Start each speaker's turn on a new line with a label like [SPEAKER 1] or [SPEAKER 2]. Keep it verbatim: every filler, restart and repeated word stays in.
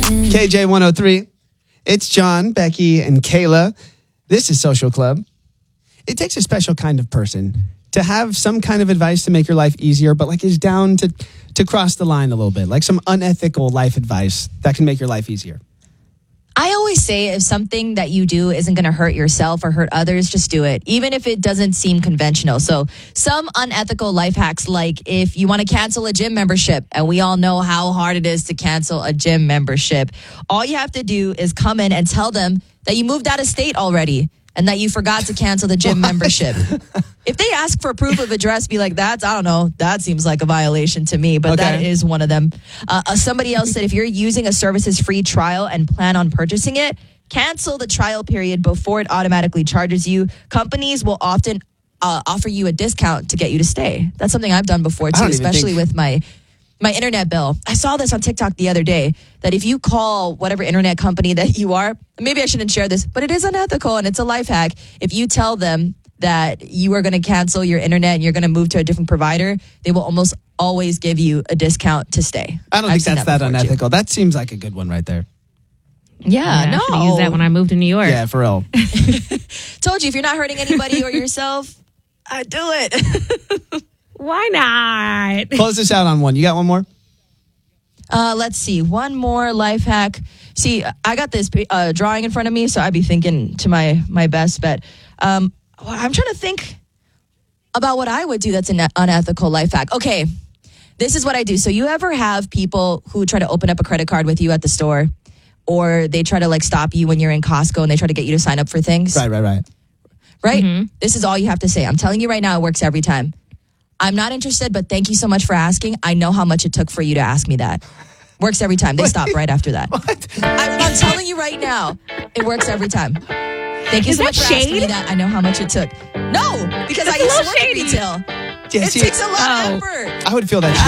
[SPEAKER 1] K J one oh three. It's John, Becky, and Kayla. This is Social Club. It takes a special kind of person to have some kind of advice to make your life easier, but like is down to, to cross the line a little bit, like some unethical life advice that can make your life easier.
[SPEAKER 2] I always say if something that you do isn't going to hurt yourself or hurt others, just do it, even if it doesn't seem conventional. So some unethical life hacks, like if you want to cancel a gym membership, and we all know how hard it is to cancel a gym membership, all you have to do is come in and tell them that you moved out of state already and that you forgot to cancel the gym membership. If they ask for proof of address, be like, that's, I don't know, that seems like a violation to me, but okay. That is one of them. Uh, uh, somebody else said if you're using a service's free trial and plan on purchasing it, cancel the trial period before it automatically charges you. Companies will often uh, offer you a discount to get you to stay. That's something I've done before too, especially think- with my... My internet bill. I saw this on TikTok the other day, that if you call whatever internet company that you are, maybe I shouldn't share this, but it is unethical and it's a life hack. If you tell them that you are going to cancel your internet and you're going to move to a different provider, they will almost always give you a discount to stay.
[SPEAKER 1] I don't
[SPEAKER 2] I've
[SPEAKER 1] think that's that, that unethical. Too. That seems like a good one right there.
[SPEAKER 2] Yeah, yeah, no.
[SPEAKER 3] I should have used that when I moved to New York.
[SPEAKER 1] Yeah, for real.
[SPEAKER 2] Told you, if you're not hurting anybody or yourself, I do it.
[SPEAKER 3] Why not?
[SPEAKER 1] Close this out on one. You got one more?
[SPEAKER 2] Uh, let's see. One more life hack. See, I got this uh, drawing in front of me, so I'd be thinking to my, my best bet. Um, I'm trying to think about what I would do that's an unethical life hack. Okay, this is what I do. So you ever have people who try to open up a credit card with you at the store, or they try to like stop you when you're in Costco and they try to get you to sign up for things?
[SPEAKER 1] Right, right, right.
[SPEAKER 2] Right? Mm-hmm. This is all you have to say. I'm telling you right now, it works every time. I'm not interested, but thank you so much for asking. I know how much it took for you to ask me that. Works every time. They stop right after that. I'm, I'm telling you right now, it works every time. Thank you
[SPEAKER 3] Is
[SPEAKER 2] so much for
[SPEAKER 3] shade?
[SPEAKER 2] asking me that. I know how much it took. No, because
[SPEAKER 3] That's
[SPEAKER 2] I used to work
[SPEAKER 3] shady.
[SPEAKER 2] in retail.
[SPEAKER 1] Yeah,
[SPEAKER 2] it
[SPEAKER 1] see,
[SPEAKER 2] takes a lot
[SPEAKER 3] oh.
[SPEAKER 2] of effort.
[SPEAKER 1] I would feel that shade